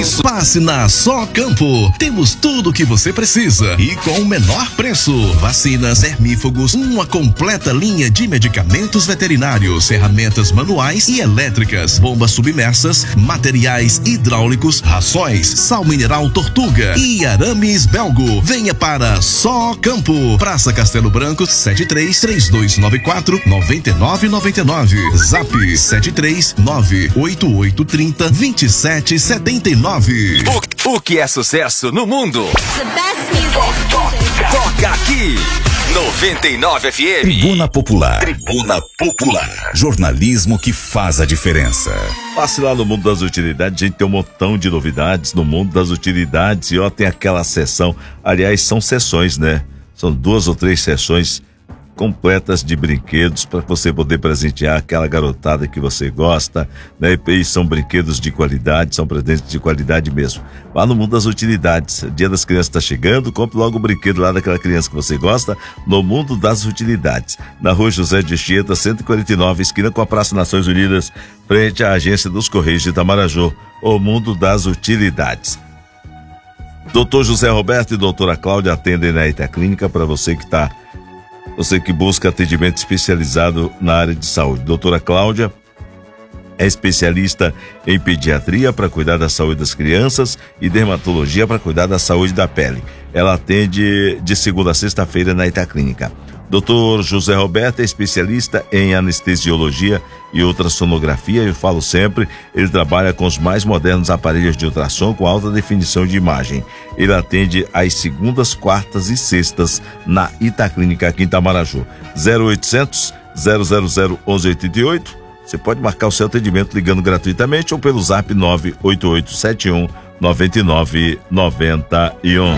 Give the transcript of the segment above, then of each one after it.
Passe na Só Campo. Temos tudo o que você precisa e com o menor preço. Vacinas, hermífugos, uma completa linha de medicamentos veterinários, ferramentas manuais e elétricas, bombas submersas, materiais hidráulicos, rações, sal mineral Tortuga e arames Belgo. Venha para Só Campo. Praça Castelo Branco, 73-3294-9999. Zap 73988302779. O que é sucesso no mundo? Toca aqui. 99 FM. Tribuna Popular. Tribuna Popular. Jornalismo que faz a diferença. Passe lá no mundo das utilidades, a gente tem um montão de novidades no mundo das utilidades e ó, tem aquela sessão, aliás, são sessões, né? São 2 ou 3 sessões completas de brinquedos para você poder presentear aquela garotada que você gosta, né? E são brinquedos de qualidade, são presentes de qualidade mesmo. Vá no mundo das utilidades, Dia das Crianças está chegando, compre logo o brinquedo lá daquela criança que você gosta, no mundo das utilidades, na Rua José de Anchieta, 149, esquina com a Praça Nações Unidas, frente à agência dos Correios de Itamaraju, o mundo das utilidades. Doutor José Roberto e doutora Cláudia atendem na Itaclínica para você que busca atendimento especializado na área de saúde. Doutora Cláudia é especialista em pediatria para cuidar da saúde das crianças e dermatologia para cuidar da saúde da pele. Ela atende de segunda a sexta-feira na Itaclínica. Doutor José Roberto é especialista em anestesiologia e ultrassonografia, eu falo sempre, ele trabalha com os mais modernos aparelhos de ultrassom com alta definição de imagem. Ele atende às segundas, quartas e sextas na Itaclínica aqui em Itamaraju. 0800 000 1188. Você pode marcar o seu atendimento ligando gratuitamente ou pelo zap 98871 9991.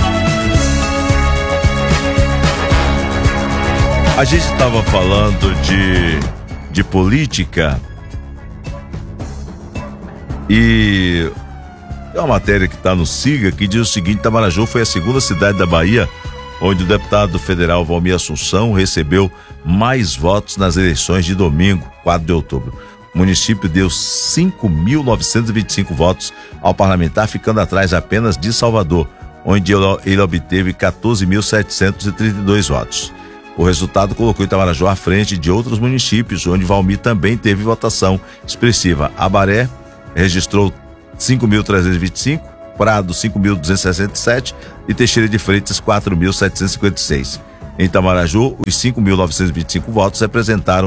A gente estava falando de política e é uma matéria que está no SIGA que diz o seguinte: Itamaraju foi a segunda cidade da Bahia onde o deputado federal Valmir Assunção recebeu mais votos nas eleições de domingo, 4 de outubro. O município deu 5.925 votos ao parlamentar, ficando atrás apenas de Salvador, onde ele obteve 14.732 votos. O resultado colocou Itamaraju à frente de outros municípios, onde Valmir também teve votação expressiva. Abaré registrou 5.325, Prado 5.267 e Teixeira de Freitas 4.756. Em Itamaraju, os 5.925 votos representaram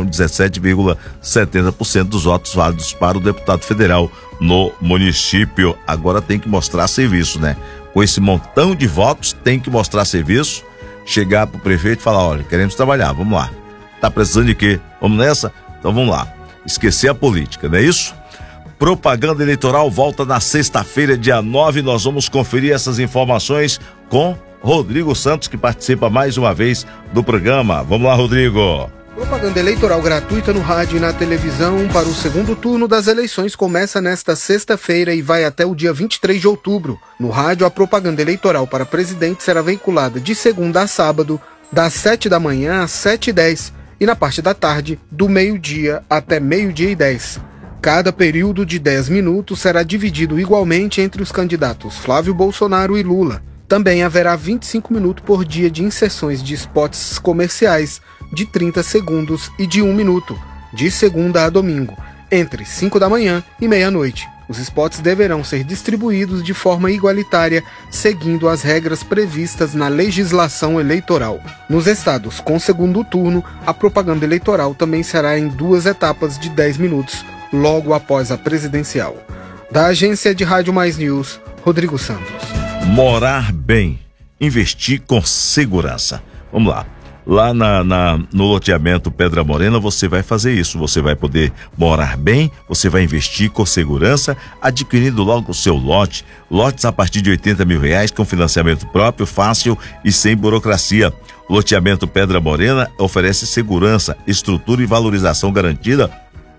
17,70% dos votos válidos para o deputado federal no município. Agora tem que mostrar serviço, né? Com esse montão de votos, tem que mostrar serviço. Chegar pro prefeito e falar: olha, queremos trabalhar, vamos lá. Tá precisando de quê? Vamos nessa? Então vamos lá. Esquecer a política, não é isso? Propaganda eleitoral volta na sexta-feira, dia 9. Nós vamos conferir essas informações com Rodrigo Santos, que participa mais uma vez do programa. Vamos lá, Rodrigo. Propaganda eleitoral gratuita no rádio e na televisão para o segundo turno das eleições começa nesta sexta-feira e vai até o dia 23 de outubro. No rádio, a propaganda eleitoral para presidente será veiculada de segunda a sábado, das 7 da manhã às 7h10 e na parte da tarde, do meio-dia até meio-dia e 10. Cada período de 10 minutos será dividido igualmente entre os candidatos Flávio Bolsonaro e Lula. Também haverá 25 minutos por dia de inserções de spots comerciais de 30 segundos e de 1 minuto, de segunda a domingo, entre 5 da manhã e meia-noite. Os spots deverão ser distribuídos de forma igualitária, seguindo as regras previstas na legislação eleitoral. Nos estados com segundo turno, a propaganda eleitoral também será em 2 etapas de 10 minutos, logo após a presidencial. Da Agência de Rádio Mais News, Rodrigo Santos. Morar bem, investir com segurança. Vamos lá. Lá no loteamento Pedra Morena você vai fazer isso, você vai poder morar bem, você vai investir com segurança, adquirindo logo o seu lote, lotes a partir de R$80 mil com financiamento próprio, fácil e sem burocracia. O loteamento Pedra Morena oferece segurança, estrutura e valorização garantida.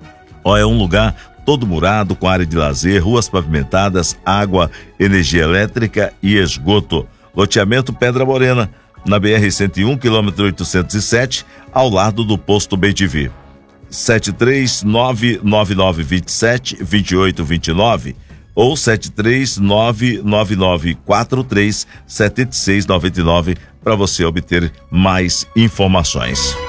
É um lugar todo murado, com área de lazer, ruas pavimentadas, água, energia elétrica e esgoto. Loteamento Pedra Morena, na BR-101, quilômetro 807, ao lado do posto BTV. 7399927-2829. ou 73999437699 para você obter mais informações.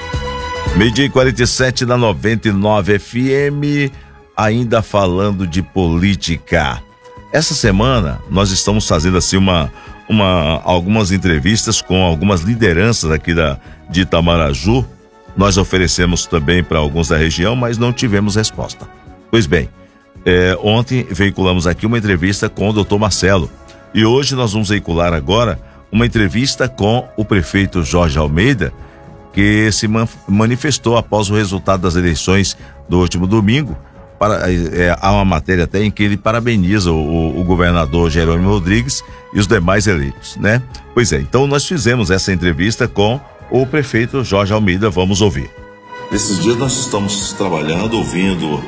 12h47 na 99 FM, ainda falando de política. Essa semana nós estamos fazendo assim algumas entrevistas com algumas lideranças aqui de Itamaraju. Nós oferecemos também para alguns da região, mas não tivemos resposta. Pois bem, ontem veiculamos aqui uma entrevista com o Dr. Marcelo e hoje nós vamos veicular agora uma entrevista com o prefeito Jorge Almeida, que se manifestou após o resultado das eleições do último domingo. Há uma matéria até em que ele parabeniza o governador Jerônimo Rodrigues e os demais eleitos, né? Pois é, então nós fizemos essa entrevista com o prefeito Jorge Almeida, vamos ouvir. Nesses dias nós estamos trabalhando, ouvindo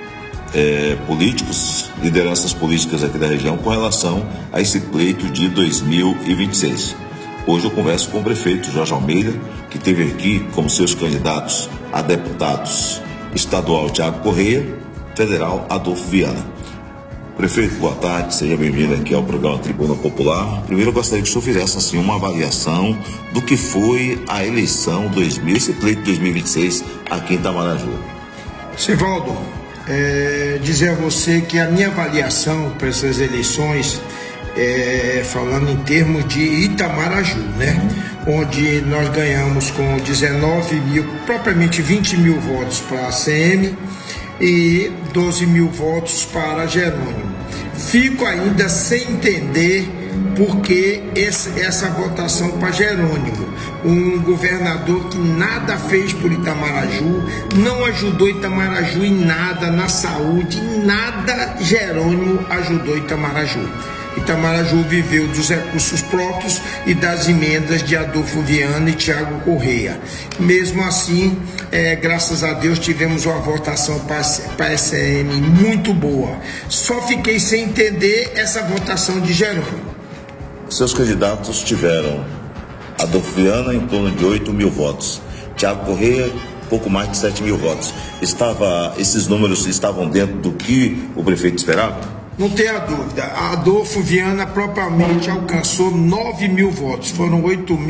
políticos, lideranças políticas aqui da região com relação a esse pleito de 2026. Hoje eu converso com o prefeito Jorge Almeida, que teve aqui como seus candidatos a deputados estadual Tiago Correia, federal Adolfo Viana. Prefeito, boa tarde, seja bem-vindo aqui ao programa Tribuna Popular. Primeiro eu gostaria que o senhor fizesse assim, uma avaliação do que foi a eleição esse pleito de 2026 aqui em Itamaraju. Sivaldo, dizer a você que a minha avaliação para essas eleições, falando em termos de Itamaraju, né? Onde nós ganhamos com 19 mil, propriamente 20 mil votos para a ACM e 12 mil votos para Jerônimo. Fico ainda sem entender por que essa votação para Jerônimo, um governador que nada fez por Itamaraju, não ajudou Itamaraju em nada, na saúde, em nada Jerônimo ajudou Itamaraju. Itamaraju viveu dos recursos próprios e das emendas de Adolfo Viana e Tiago Correia. Mesmo assim, graças a Deus, tivemos uma votação para a SM muito boa. Só fiquei sem entender essa votação de Jerônimo. Seus candidatos tiveram Adolfo Viana em torno de 8 mil votos, Tiago Correia pouco mais de 7 mil votos. Esses números estavam dentro do que o prefeito esperava? Não tenha dúvida, Adolfo Viana propriamente alcançou 9 mil votos, foram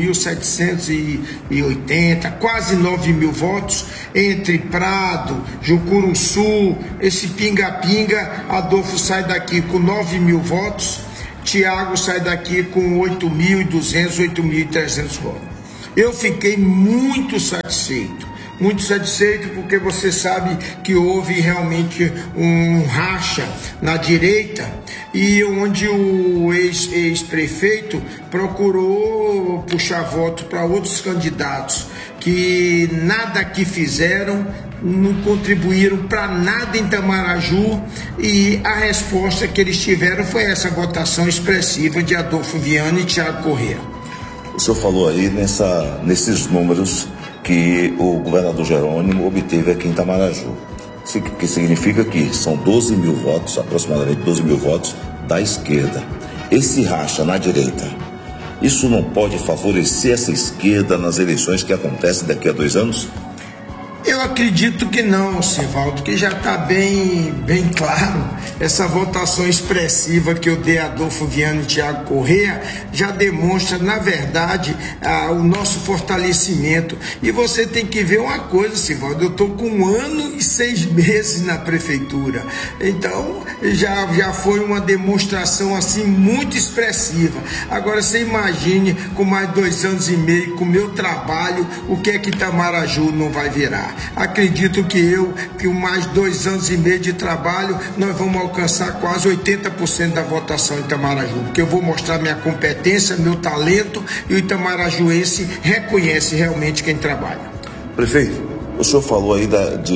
8.780, quase 9 mil votos, entre Prado, Jucuruçu, esse pinga-pinga. Adolfo sai daqui com 9 mil votos, Tiago sai daqui com 8.200, 8.300 votos. Eu fiquei muito satisfeito porque você sabe que houve realmente um racha na direita e onde o ex-prefeito procurou puxar voto para outros candidatos que nada que fizeram, não contribuíram para nada em Itamaraju, e a resposta que eles tiveram foi essa votação expressiva de Adolfo Viana e Tiago Correia. O senhor falou aí nesses números que o governador Jerônimo obteve aqui em Itamaraju, que significa que são 12 mil votos, aproximadamente 12 mil votos da esquerda. Esse racha na direita, isso não pode favorecer essa esquerda nas eleições que acontecem daqui a 2 anos? Eu acredito que não, Sivaldo, que já está bem claro. Essa votação expressiva que eu dei a Adolfo Viana e Tiago Correia já demonstra, na verdade, o nosso fortalecimento. E você tem que ver uma coisa, Sivaldo, eu estou com 1 ano e 6 meses na prefeitura. Então, já foi uma demonstração assim muito expressiva. Agora, você imagine, com mais 2 anos e meio, com o meu trabalho, o que é que Itamaraju não vai virar. Acredito que com mais 2 anos e meio de trabalho, nós vamos alcançar quase 80% da votação em Itamaraju, porque eu vou mostrar minha competência, meu talento, e o itamarajuense reconhece realmente quem trabalha. Prefeito, o senhor falou aí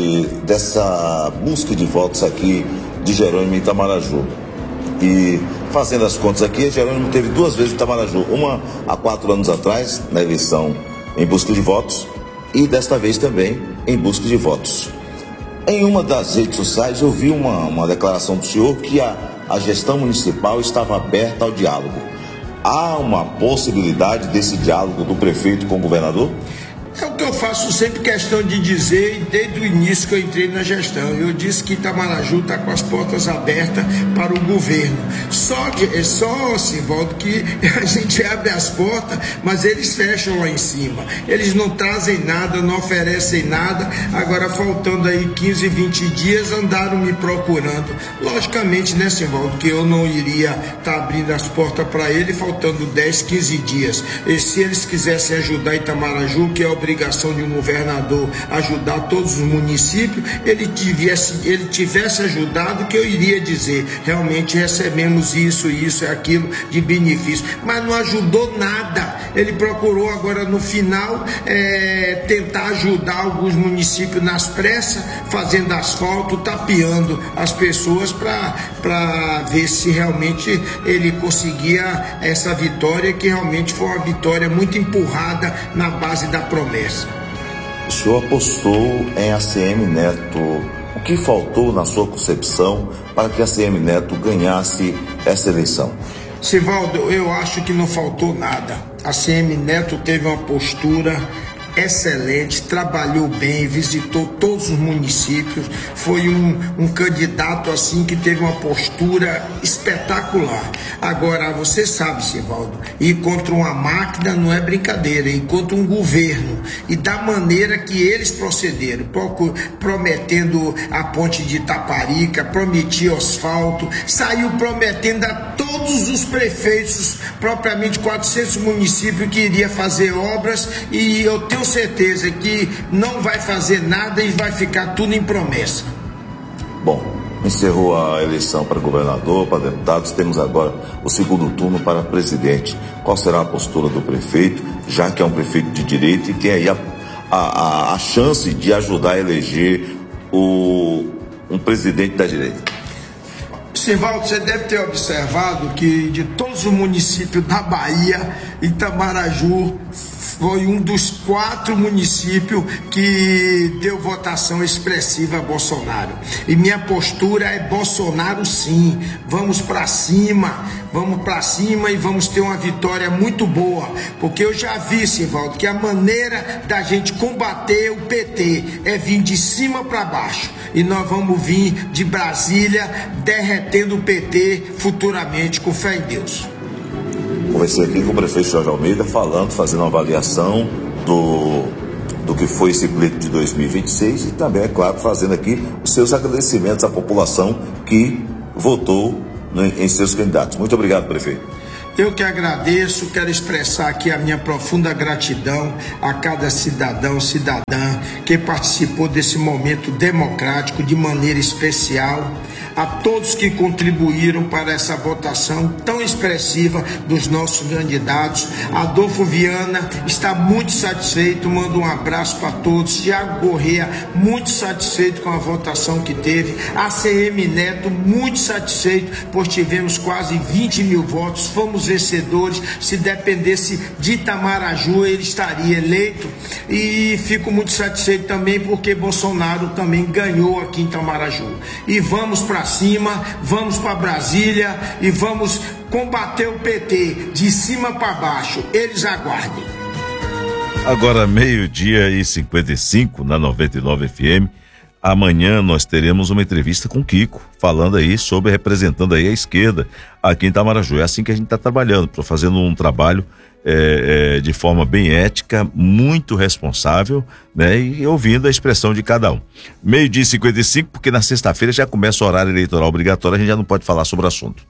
dessa busca de votos aqui de Jerônimo em Itamaraju. E fazendo as contas aqui, Jerônimo teve 2 vezes em Itamaraju, uma há 4 anos atrás, na eleição em busca de votos, e desta vez também em busca de votos. Em uma das redes sociais eu vi uma declaração do senhor que a gestão municipal estava aberta ao diálogo. Há uma possibilidade desse diálogo do prefeito com o governador? É o que eu faço sempre questão de dizer, desde o início que eu entrei na gestão, eu disse que Itamaraju está com as portas abertas para o governo. Só, Sivaldo, que a gente abre as portas, mas eles fecham lá em cima. Eles não trazem nada, não oferecem nada. Agora, faltando aí 15, 20 dias, andaram me procurando. Logicamente, né, Sivaldo, que eu não iria estar abrindo as portas para ele, faltando 10, 15 dias. E se eles quisessem ajudar Itamaraju, que é a obrigação de um governador ajudar todos os municípios, ele tivesse ajudado, que eu iria dizer, realmente recebemos isso e aquilo de benefício, mas não ajudou nada. Ele procurou agora no final tentar ajudar alguns municípios nas pressas, fazendo asfalto, tapeando as pessoas para ver se realmente ele conseguia essa vitória, que realmente foi uma vitória muito empurrada na base da promessa. O senhor apostou em ACM Neto. O que faltou na sua concepção para que a ACM Neto ganhasse essa eleição? Sivaldo, eu acho que não faltou nada. A ACM Neto teve uma postura excelente, trabalhou bem, visitou todos os municípios, foi um candidato assim que teve uma postura espetacular. Agora, você sabe, Sivaldo, ir contra uma máquina não é brincadeira, ir contra um governo, e da maneira que eles procederam, prometendo a ponte de Itaparica, prometia asfalto, saiu prometendo a todos os prefeitos, propriamente 400 municípios, que iria fazer obras, e eu tenho certeza que não vai fazer nada e vai ficar tudo em promessa. Bom, encerrou a eleição para governador, para deputados, temos agora o segundo turno para presidente. Qual será a postura do prefeito, já que é um prefeito de direita e tem aí a chance de ajudar a eleger um presidente da direita? Sivaldo, você deve ter observado que de todos os municípios da Bahia, Itamaraju foi um dos 4 municípios que deu votação expressiva a Bolsonaro. E minha postura é Bolsonaro sim. Vamos para cima e vamos ter uma vitória muito boa. Porque eu já vi, Sivaldo, que a maneira da gente combater o PT é vir de cima para baixo. E nós vamos vir de Brasília derretendo o PT futuramente, com fé em Deus. Conversei aqui com o prefeito Jorge Almeida, fazendo uma avaliação do que foi esse pleito de 2026 e também, é claro, fazendo aqui os seus agradecimentos à população que votou em seus candidatos. Muito obrigado, prefeito. Eu que agradeço, quero expressar aqui a minha profunda gratidão a cada cidadão, cidadã que participou desse momento democrático de maneira especial, a todos que contribuíram para essa votação tão expressiva dos nossos candidatos. Adolfo Viana está muito satisfeito, manda um abraço para todos. Tiago Corrêa, muito satisfeito com a votação que teve. ACM Neto, muito satisfeito, pois tivemos quase 20 mil votos, fomos vencedores. Se dependesse de Itamaraju, ele estaria eleito. E fico muito satisfeito também porque Bolsonaro também ganhou aqui em Itamaraju. E vamos para cima, vamos para Brasília e vamos combater o PT de cima para baixo. Eles aguardem. Agora 12:55 na 99 FM. Amanhã nós teremos uma entrevista com o Kiko, falando aí representando aí a esquerda aqui em Itamaraju. É assim que a gente está trabalhando, fazendo um trabalho de forma bem ética, muito responsável, né? E ouvindo a expressão de cada um. 12:55, porque na sexta-feira já começa o horário eleitoral obrigatório, a gente já não pode falar sobre o assunto.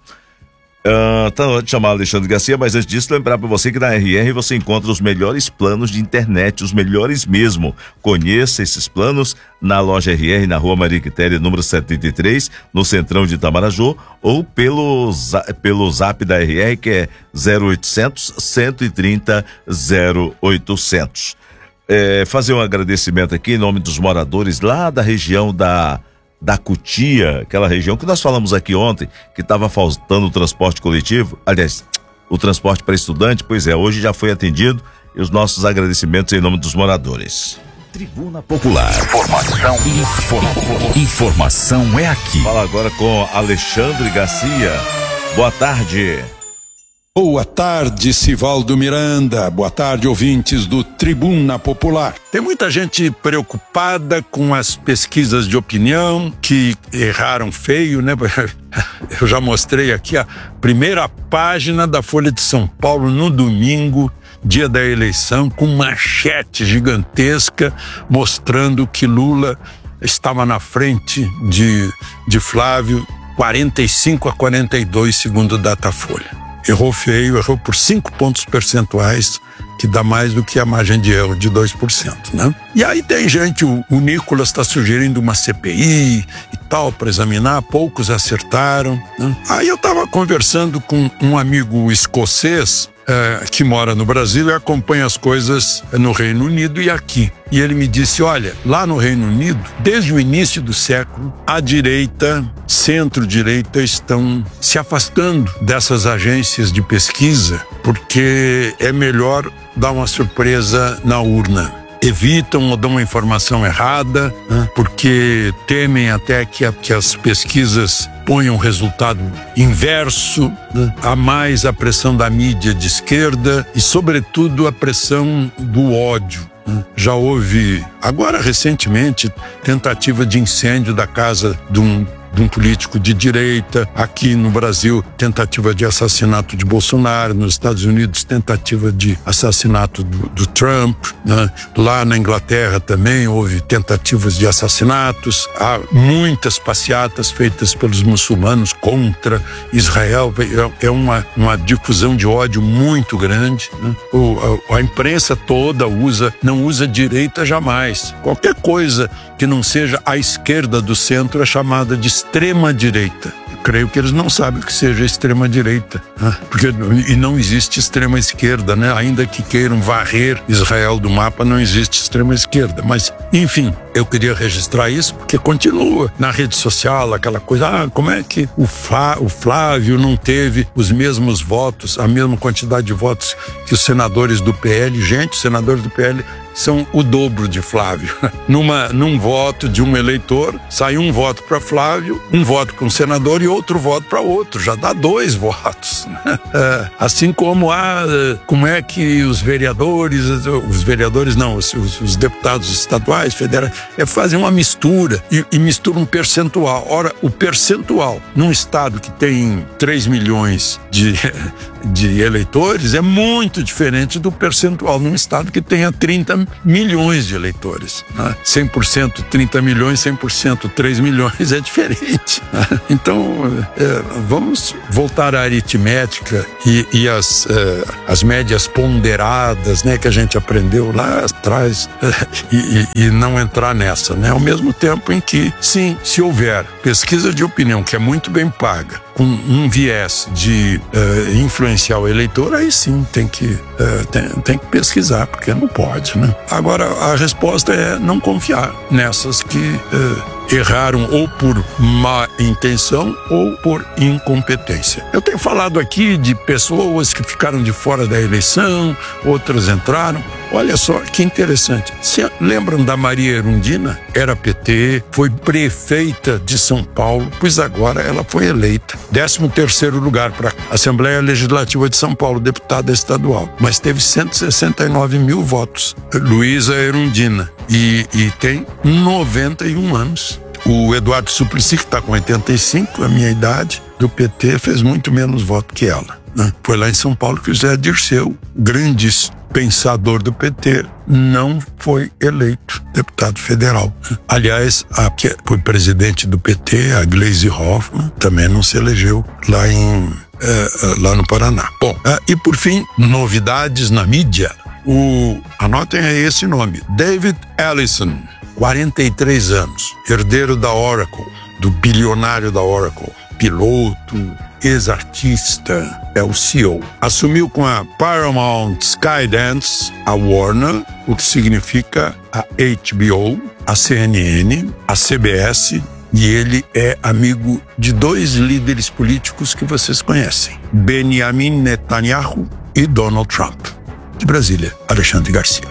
Tá na hora de chamar Alexandre Garcia, mas antes disso, lembrar para você que na RR você encontra os melhores planos de internet, os melhores mesmo. Conheça esses planos na loja RR, na Rua Maria Quitéria, número 73, no Centrão de Itamaraju, ou pelo zap da RR, que é 0800 130 0800. Fazer um agradecimento aqui em nome dos moradores lá da região da Cutia, aquela região que nós falamos aqui ontem, que estava faltando o transporte coletivo, aliás, o transporte para estudante. Pois é, hoje já foi atendido, e os nossos agradecimentos em nome dos moradores. Tribuna Popular. Informação é aqui. Fala agora com Alexandre Garcia. Boa tarde. Boa tarde, Sivaldo Miranda. Boa tarde, ouvintes do Tribuna Popular. Tem muita gente preocupada com as pesquisas de opinião que erraram feio, né? Eu já mostrei aqui a primeira página da Folha de São Paulo no domingo, dia da eleição, com manchete gigantesca mostrando que Lula estava na frente de Flávio, 45-42, segundo o Datafolha. Errou feio, errou por 5 pontos percentuais, que dá mais do que a margem de erro de 2%, né? E aí tem gente, o Nicolas está sugerindo uma CPI e tal para examinar, poucos acertaram, né? Aí eu estava conversando com um amigo escocês que mora no Brasil e acompanha as coisas no Reino Unido e aqui. E ele me disse, olha, lá no Reino Unido, desde o início do século, a direita, centro-direita estão se afastando dessas agências de pesquisa porque é melhor dar uma surpresa na urna. Evitam ou dão uma informação errada, né? Porque temem até que as pesquisas ponham resultado inverso, né? Há mais a pressão da mídia de esquerda e, sobretudo, a pressão do ódio. Já houve, agora recentemente, tentativa de incêndio da casa de um político de direita. Aqui no Brasil, tentativa de assassinato de Bolsonaro. Nos Estados Unidos, tentativa de assassinato do Trump, né? Lá na Inglaterra também houve tentativas de assassinatos. Há muitas passeatas feitas pelos muçulmanos contra Israel. É uma difusão de ódio muito grande, né? A imprensa toda não usa direita jamais. Qualquer coisa que não seja a esquerda do centro é chamada de extrema-direita. Creio que eles não sabem o que seja extrema-direita, né? E não existe extrema-esquerda, né? Ainda que queiram varrer Israel do mapa, não existe extrema-esquerda. Mas, enfim, eu queria registrar isso porque continua na rede social aquela coisa, como é que o Flávio não teve os mesmos votos, a mesma quantidade de votos que os senadores do PL. Gente, os senadores do PL são o dobro de Flávio. Num voto de um eleitor, sai um voto para Flávio, um voto para um senador e outro voto para outro. Já dá 2 votos. Assim como como é que os deputados estaduais, federais, fazem uma mistura e misturam um percentual. Ora, o percentual num estado que tem 3 milhões de eleitores é muito diferente do percentual num estado que tenha 30 milhões de eleitores, né? 100% 30 milhões, 100% 3 milhões é diferente, né? Então, vamos voltar à aritmética e as médias ponderadas, né, que a gente aprendeu lá atrás, e não entrar nessa, né? Ao mesmo tempo em que, sim, se houver pesquisa de opinião que é muito bem paga, com um viés de influenciar o eleitor, aí sim tem que pesquisar, porque não pode, né? Agora, a resposta é não confiar nessas que erraram ou por má intenção ou por incompetência. Eu tenho falado aqui de pessoas que ficaram de fora da eleição, outras entraram. Olha só que interessante. Se lembram da Maria Erundina? Era PT, foi prefeita de São Paulo, pois agora ela foi eleita. 13º lugar para a Assembleia Legislativa de São Paulo, deputada estadual. Mas teve 169 mil votos. Luísa Erundina. E tem 91 anos. O Eduardo Suplicy, que está com 85, a minha idade, do PT, fez muito menos voto que ela, né? Foi lá em São Paulo que o Zé Dirceu, grande pensador do PT, não foi eleito deputado federal. Aliás, a que foi presidente do PT, a Gleisi Hoffmann, também não se elegeu lá no Paraná. Bom, e por fim, novidades na mídia. Anotem aí esse nome, David Ellison, 43 anos, herdeiro da Oracle, do bilionário da Oracle, piloto, ex-artista, é o CEO. Assumiu com a Paramount Skydance, a Warner, o que significa a HBO, a CNN, a CBS, e ele é amigo de 2 líderes políticos que vocês conhecem, Benjamin Netanyahu e Donald Trump. De Brasília, Alexandre Garcia.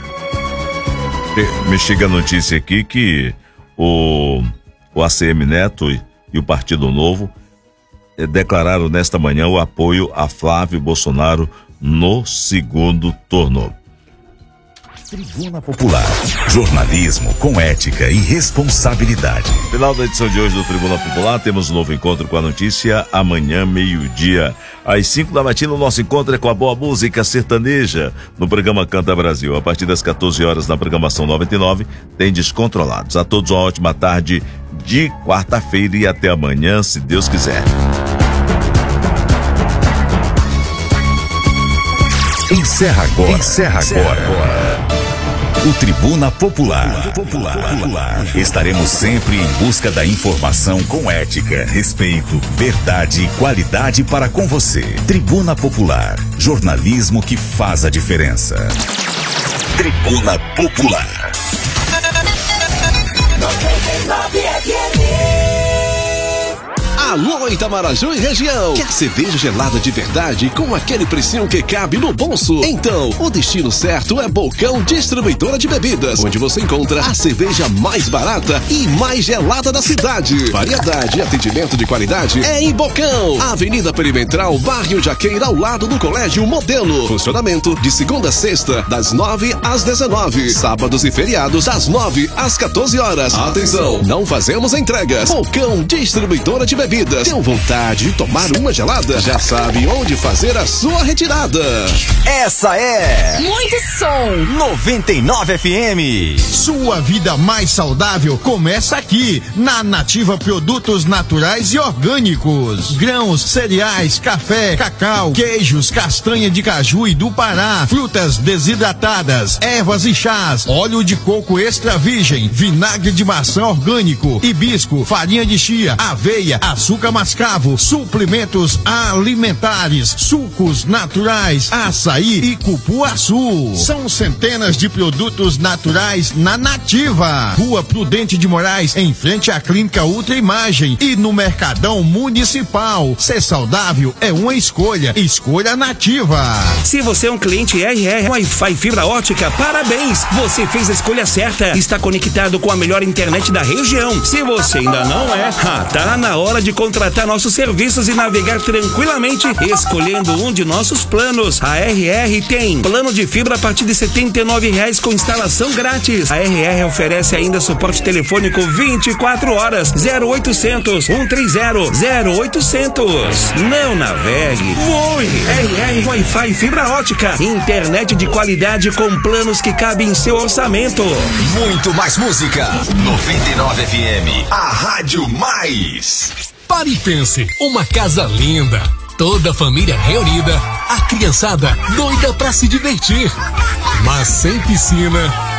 Me chega a notícia aqui que o ACM Neto e o Partido Novo declararam nesta manhã o apoio a Flávio Bolsonaro no segundo turno. Tribuna Popular, jornalismo com ética e responsabilidade. Final da edição de hoje do Tribuna Popular, temos um novo encontro com a notícia amanhã, meio-dia. Às 5 da matina, o nosso encontro é com a boa música sertaneja no programa Canta Brasil. A partir das 14 horas na programação 99, tem Descontrolados. A todos uma ótima tarde de quarta-feira e até amanhã, se Deus quiser. Encerra agora. O Tribuna Popular. Estaremos sempre em busca da informação com ética, respeito, verdade e qualidade para com você. Tribuna Popular, jornalismo que faz a diferença. Tribuna Popular. 99 FM. Alô, Itamaraju e região. Quer cerveja gelada de verdade com aquele precinho que cabe no bolso? Então, o destino certo é Bocão Distribuidora de Bebidas, onde você encontra a cerveja mais barata e mais gelada da cidade. Variedade e atendimento de qualidade é em Bocão. Avenida Perimetral, bairro Jaqueira, ao lado do Colégio Modelo. Funcionamento de segunda a sexta, das 9 às 19. Sábados e feriados, das 9 às 14 horas. Atenção, não fazemos entregas. Bocão Distribuidora de Bebidas. Deu vontade de tomar uma gelada? Já sabe onde fazer a sua retirada. Essa é muito som 99 FM. Sua vida mais saudável começa aqui na Nativa Produtos Naturais e Orgânicos. Grãos, cereais, café, cacau, queijos, castanha de caju e do Pará, frutas desidratadas, ervas e chás, óleo de coco extra virgem, vinagre de maçã orgânico, hibisco, farinha de chia, aveia, açúcar mascavo, suplementos alimentares, sucos naturais, açaí e cupuaçu. São centenas de produtos naturais na Nativa. Rua Prudente de Moraes, em frente à Clínica Ultra Imagem, e no Mercadão Municipal. Ser saudável é uma escolha. Escolha Nativa. Se você é um cliente RR Wi-Fi fibra ótica, parabéns! Você fez a escolha certa. Está conectado com a melhor internet da região. Se você ainda não é, tá na hora de contratar nossos serviços e navegar tranquilamente escolhendo um de nossos planos. A RR tem plano de fibra a partir de R$ 79,00 com instalação grátis. A RR oferece ainda suporte telefônico 24 horas, 0800 130 0800. Não navegue, voe. RR Wi-Fi fibra ótica, internet de qualidade com planos que cabem em seu orçamento. Muito mais música. 99 FM, a Rádio Mais. Pare e pense, uma casa linda, toda a família reunida, a criançada doida pra se divertir, mas sem piscina